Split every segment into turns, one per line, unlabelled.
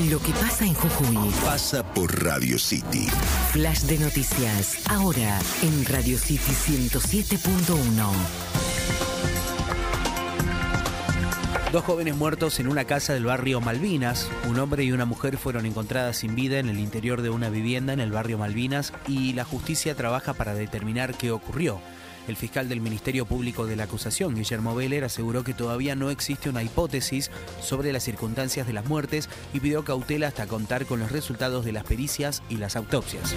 Lo que pasa en Jujuy
pasa por Radio City.
Flash de noticias, ahora en Radio City 107.1.
2 jóvenes muertos en una casa del barrio Malvinas. Un hombre y una mujer fueron encontradas sin vida en el interior de una vivienda en el barrio Malvinas y la justicia trabaja para determinar qué ocurrió. El fiscal del Ministerio Público de la Acusación, Guillermo Beller, aseguró que todavía no existe una hipótesis sobre las circunstancias de las muertes y pidió cautela hasta contar con los resultados de las pericias y las autopsias.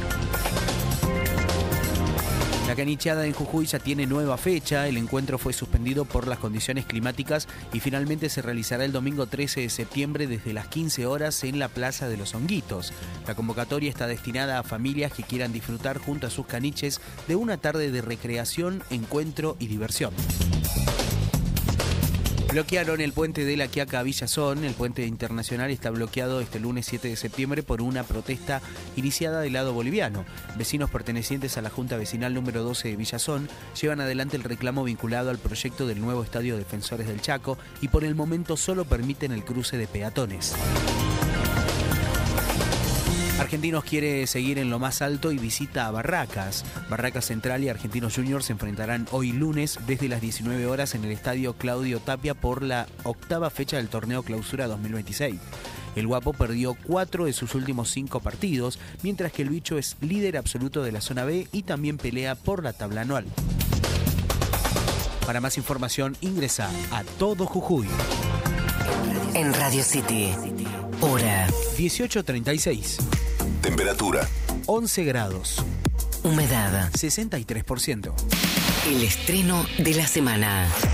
La canicheada en Jujuy ya tiene nueva fecha. El encuentro fue suspendido por las condiciones climáticas y finalmente se realizará el domingo 13 de septiembre desde las 15 horas en la Plaza de los Honguitos. La convocatoria está destinada a familias que quieran disfrutar junto a sus caniches de una tarde de recreación, encuentro y diversión. Bloquearon el puente de La Quiaca a Villazón. El puente internacional está bloqueado este lunes 7 de septiembre por una protesta iniciada del lado boliviano. Vecinos pertenecientes a la Junta Vecinal número 12 de Villazón llevan adelante el reclamo vinculado al proyecto del nuevo Estadio Defensores del Chaco y por el momento solo permiten el cruce de peatones. Argentinos quiere seguir en lo más alto y visita a Barracas. Barracas Central y Argentinos Juniors se enfrentarán hoy lunes desde las 19 horas en el Estadio Claudio Tapia por la 8ª fecha del torneo Clausura 2026. El Guapo perdió 4 de sus últimos 5 partidos, mientras que el Bicho es líder absoluto de la zona B y también pelea por la tabla anual. Para más información ingresa a Todo Jujuy.
En Radio City, hora
18:36.
Temperatura
11 grados.
Humedad
63%.
El estreno de la semana.